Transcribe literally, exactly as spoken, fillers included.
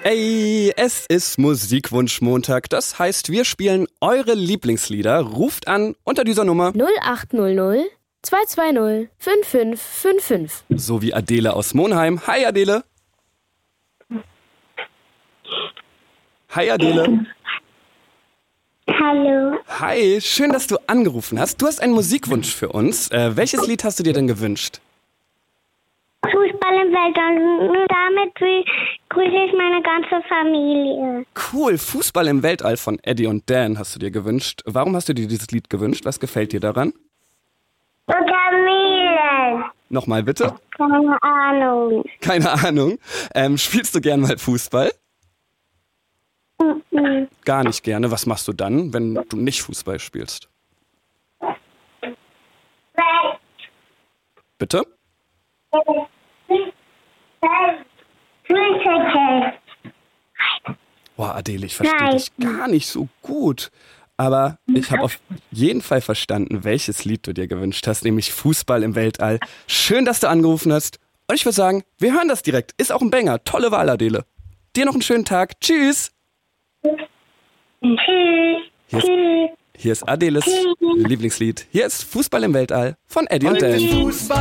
Ey, es ist Musikwunsch-Montag. Das heißt, wir spielen eure Lieblingslieder. Ruft an unter dieser Nummer null acht null null zwei zwei null fünf fünf fünf fünf. So wie Adele aus Monheim. Hi Adele. Hi Adele. Hallo. Hi, schön, dass du angerufen hast. Du hast einen Musikwunsch für uns. Äh, welches Lied hast du dir denn gewünscht? Fußball im Weltall. Nur damit grüße ich meine ganze Familie. Cool, Fußball im Weltall von Eddie und Dan hast du dir gewünscht. Warum hast du dir dieses Lied gewünscht? Was gefällt dir daran? Und Kamelen. Nochmal bitte? Keine Ahnung. Keine Ahnung. Ähm, spielst du gern mal Fußball? Mhm. Gar nicht gerne. Was machst du dann, wenn du nicht Fußball spielst? Bitte? Boah, Adele, ich verstehe dich gar nicht so gut. Aber ich habe auf jeden Fall verstanden, welches Lied du dir gewünscht hast, nämlich Fußball im Weltall. Schön, dass du angerufen hast. Und ich würde sagen, wir hören das direkt. Ist auch ein Banger. Tolle Wahl, Adele. Dir noch einen schönen Tag. Tschüss. Tschüss. Hier ist, hier ist Adeles Lieblingslied. Hier ist Fußball im Weltall von Eddie und Dan.